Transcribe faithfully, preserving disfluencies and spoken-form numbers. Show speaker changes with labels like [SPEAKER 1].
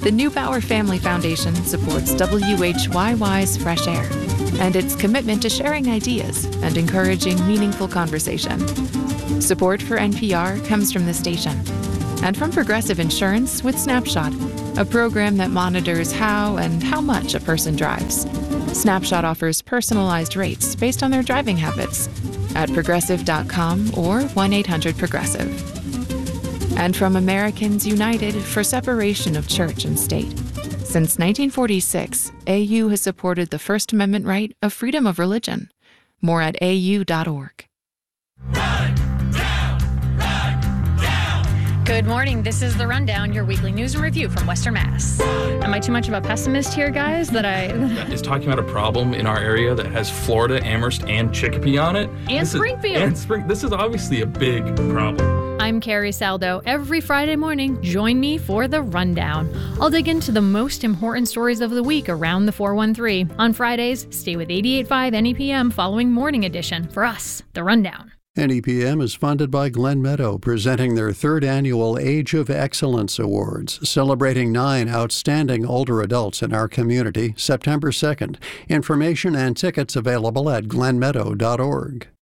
[SPEAKER 1] The New Bauer Family Foundation supports W H Y Y's Fresh Air and its commitment to sharing ideas and encouraging meaningful conversation. Support for N P R comes from the station and from Progressive Insurance with Snapshot, a program that monitors how and how much a person drives. Snapshot offers personalized rates based on their driving habits at progressive dot com or one eight hundred progressive. And from Americans United for Separation of Church and State. Since nineteen forty-six, A U has supported the First Amendment right of freedom of religion. More at A U dot org.
[SPEAKER 2] Good morning. This is The Rundown, your weekly news and review from Western Mass. Am I too much of a pessimist here, guys? That I
[SPEAKER 3] is talking about a problem in our area that has Florida, Amherst, and Chicopee on it.
[SPEAKER 2] And
[SPEAKER 3] this
[SPEAKER 2] Springfield.
[SPEAKER 3] Is, and Spring. This is obviously a big problem.
[SPEAKER 2] I'm Carrie Saldo. Every Friday morning, join me for The Rundown. I'll dig into the most important stories of the week around the four one three. On Fridays, stay with eighty-eight point five N E P M following Morning Edition. For us, The Rundown.
[SPEAKER 4] N E P M is funded by Glen Meadow, presenting their third annual Age of Excellence Awards, celebrating nine outstanding older adults in our community, September second. Information and tickets available at glen meadow dot org.